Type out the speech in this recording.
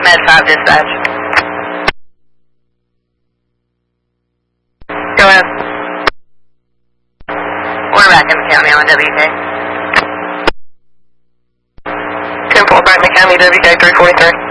Med 5 dispatch. Go ahead. We're back in the county on WK. 10-4 back in the county, WK 343.